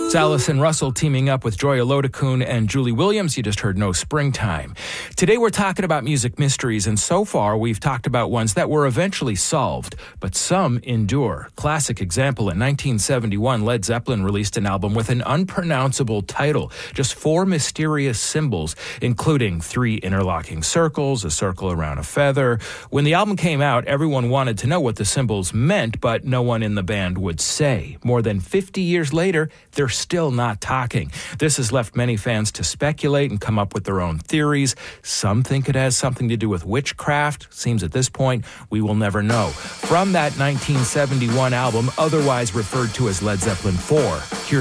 It's Allison Russell teaming up with Joya Lodekun and Julie Williams. You just heard No Springtime. Today we're talking about music mysteries, and so far we've talked about ones that were eventually solved, but some endure. Classic example, in 1971, Led Zeppelin released an album with an unpronounceable title, just 4 mysterious symbols, including 3 interlocking circles, a circle around a feather. When the album came out, everyone wanted to know what the symbols meant, but no one in the band would say. More than 50 years later, they're still not talking. This has left many fans to speculate and come up with their own theories. Some think it has something to do with witchcraft. Seems at this point, we will never know. From that 1971 album, otherwise referred to as Led Zeppelin 4, here's